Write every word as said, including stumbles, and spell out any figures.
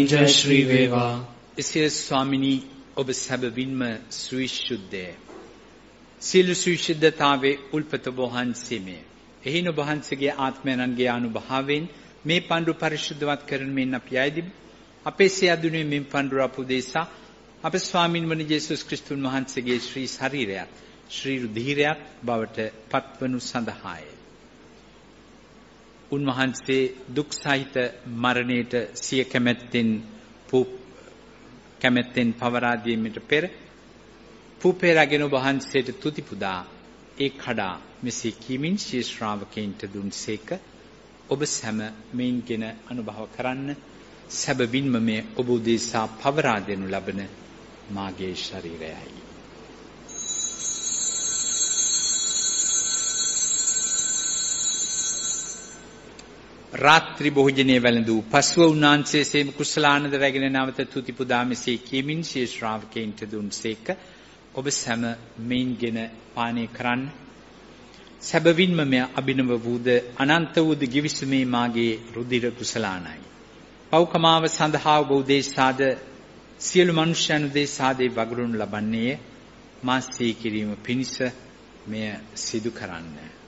ජය ශ්‍රී වේවා. එසේ ස්වාමිනී ඔබ සැබවින්ම සවිශුද්ධය. සියලු සවිශුද්ධතාවේ උල්පත වහන්සේමය. එහින ඔබ වහන්සේගේ ආත්මයන්ගේ අනුභවයෙන් මේ පඬුර පරිශුද්ධවත් කරමින් අපි ආයදිමු. අපේ සියදුනේ මෙම් පඬුර අපුදේසා අප ස්වාමින් වන යේසුස් ක්‍රිස්තුන් වහන්සේගේ ශ්‍රී ශරීරයත් ශ්‍රී රුධිරයත් බවට පත්වනු සඳහාය. උන්වහන්සේ දුක් සහිත මරණයට සිය කැමැත්තෙන් කැමැත්තෙන් පවරා දීමට පෙර පුපේරගෙන වහන්සේට තුති පුදා ඒ කඩා මෙසේ කීමින් ශී ශ්‍රාවකයන්ට දුන්සේක. ඔබ සැම මෙයින්ගෙන අනුභව කරන්න. සැබවින්ම මේ ඔබ උදෙසා පවරා දෙනු ලබන මාගේ ශරීරයයි. රාත්‍රී භෝජනයේ වැළඳූ පසුව උන්වහන්සේ සේම කුසලානන්ද රැගෙන නැවත තුති පුදා මෙසේ කියමින් ශී ශ්‍රාවකයන්ට දුන්සේක. ඔබ සැම මෙයින්ගෙන පානය කරන්න. සැබවින්ම මෙය අභිනව වූද අනන්ත වූද ගිවිසුමේ මාගේ රුධිර කුසලානයි. පෞකමාව සඳහා ඔබ උදෙසාද සියලු මනුෂ්‍යයන් උදෙසාද වගුරුන් ලබන්නේ මා සිහි කිරීම පිණිස මෙය සිදු කරන්න.